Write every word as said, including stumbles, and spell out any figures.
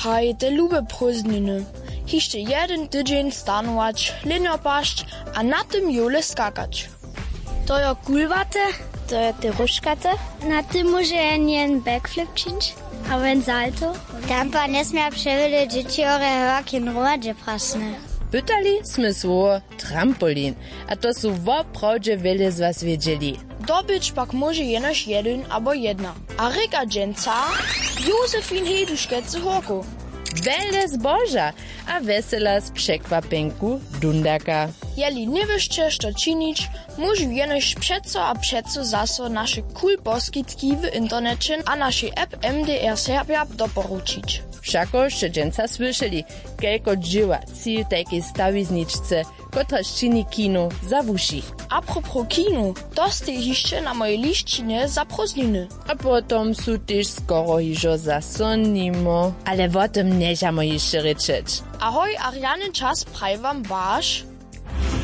prajete lube prózdniny. Hište jeden tydzień stanować, linopasć, a na tym jule skakać. To je kulvate, to je ty ruškate. Na tym może jeden backflip czynić, a wenn salto. Tam pa nie smia przewyle dzieci ore hoakin romadže prasne. Pytali sme słowo trampolin, a to są woprawdzie wiele z was wiedzieli. Dobyć pak może jenoż jeden albo jedna. A reka dżęca Józefin Heduszkece horku. Wiele zboża, a wesela z przekwapenku dundaka. Jeli nie wieszcie, co czynić, może jenoż przeco a przeco zaso nasze cool poskitki w internecie a nasze app M D R Serbia doporučić. Všako še dženca słyszeli, kelko dživa cíl takiej stawizniczce, która czyni kino za wuši. A propos kino, to ste jeszcze na mojej liścinie za prózdniny. A potom su też skoro hižo za sonnimo, ale o tym nie żamo jeszcze ryczeć. Ahoj, Ariane, czas praj wam wasz.